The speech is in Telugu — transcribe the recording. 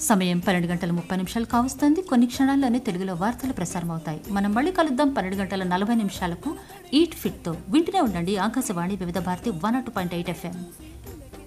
సమయం 12:30 కావస్తుంది. కొన్ని క్షణాల్లోనే తెలుగులో వార్తలు ప్రసారమవుతాయి. మనం మళ్ళీ కలుద్దాం 12:40 ఈట్ ఫిట్తో. వింటూనే ఉండండి ఆకాశవాణి వివిధ భారతి 102.8 FM.